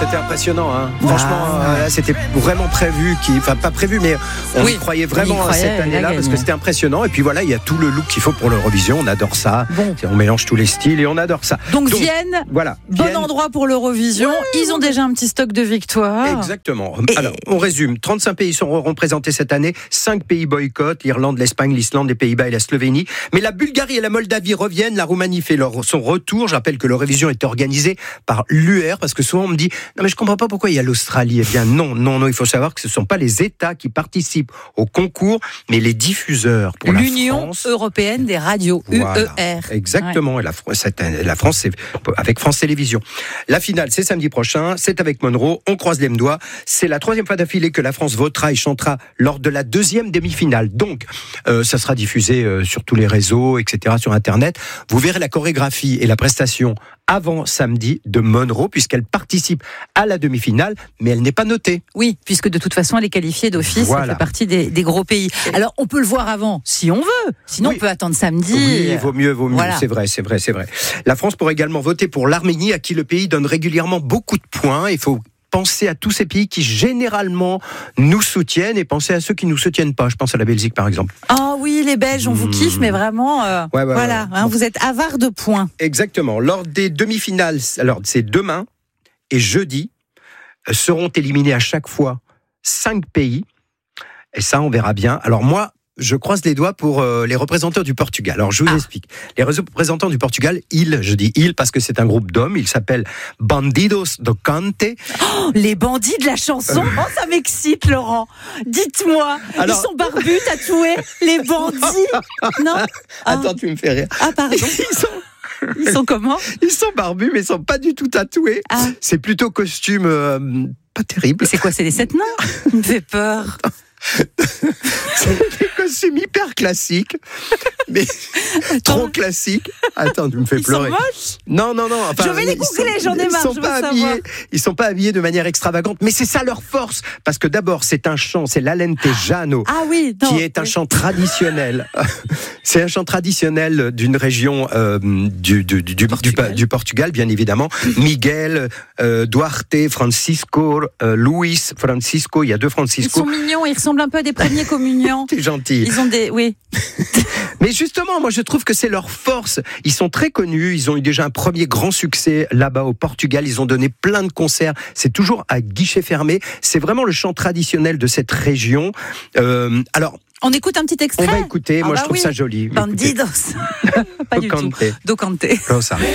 c'était impressionnant. Hein. Franchement, là, c'était vraiment prévu. Enfin, pas prévu, mais on y croyait vraiment à cette année-là parce que c'était impressionnant. Et puis voilà, il y a tout le look qu'il faut pour l'Eurovision. On adore ça. Bon. On mélange tous les styles et on adore ça. Donc Vienne, voilà, bon endroit pour l'Eurovision. Ils ont déjà un petit stock de victoires. Exactement. Alors, on résume. 35 pays sont représentés cette année. 5 pays boycottent. L'Irlande, l'Espagne, l'Islande, les Pays-Bas et la Slovénie. Mais la Bulgarie et la Moldavie reviennent. La Roumanie fait son retour. Je rappelle que l'Eurovision est organisée par l'UR parce que souvent on me dit non mais je comprends pas pourquoi il y a l'Australie. Eh bien non, il faut savoir que ce ne sont pas les États qui participent au concours, mais les diffuseurs. Pour l'Union européenne des radios, UER. Exactement. Ouais. Et la France, c'est avec France Télévisions. La finale, c'est samedi prochain. C'est avec Monroe. On croise les doigts. C'est la 3e fois d'affilée que la France votera et chantera lors de la 2e demi-finale. Donc, ça sera diffusé sur tous les réseaux, etc., sur Internet. Vous verrez la chorégraphie et la prestation avant samedi de Monroe, puisqu'elle participe à la demi-finale, mais elle n'est pas notée. Oui, puisque de toute façon, elle est qualifiée d'office, elle fait partie des gros pays. Alors, on peut le voir avant, si on veut. Sinon, on peut attendre samedi. Oui, vaut mieux. Voilà. C'est vrai. La France pourrait également voter pour l'Arménie, à qui le pays donne régulièrement beaucoup de points. Il faut penser à tous ces pays qui généralement nous soutiennent et penser à ceux qui nous soutiennent pas. Je pense à la Belgique par exemple. Ah oui, les Belges, on vous kiffe, mais vraiment, voilà, hein, vous êtes avares de points. Exactement. Lors des demi-finales, alors c'est demain et jeudi, seront éliminés à chaque fois 5 pays. Et ça, on verra bien. Alors moi, je croise les doigts pour les représentants du Portugal. Alors, je vous explique. Les représentants du Portugal, je dis ils parce que c'est un groupe d'hommes. Ils s'appellent Bandidos do Cante. Oh, les bandits de la chanson. Oh, ça m'excite, Laurent. Dites-moi, ils sont barbus, tatoués, les bandits. Non. Attends, tu me fais rire. Ah, pardon. Ils sont comment? Ils sont barbus, mais ils sont pas du tout tatoués. C'est plutôt costume pas terrible. C'est quoi? C'est les 7 nains? Il me fait peur. C'est des costumes hyper classiques, mais trop classiques. Attends, tu me fais pleurer. Ils sont moches? Non. Enfin, je vais les googler, j'en ai marre. Ils sont pas habillés de manière extravagante, mais c'est ça leur force. Parce que d'abord, c'est un chant, c'est l'Alentejano, qui est un chant traditionnel. C'est un chant traditionnel d'une région du Portugal, bien évidemment. Miguel, Duarte, Francisco, Luis, Francisco. Il y a 2 Francisco. Ils sont mignons, ils ressemblent un peu à des premiers communiants. T'es gentil. Ils ont oui. Mais justement, moi je trouve que c'est leur force. Ils sont très connus, ils ont eu déjà un premier grand succès là-bas au Portugal. Ils ont donné plein de concerts. C'est toujours à guichet fermé. C'est vraiment le chant traditionnel de cette région. Alors. On écoute un petit extrait. On va écouter. Moi je trouve ça joli. Bandidos. Pas du tout. Do Cante.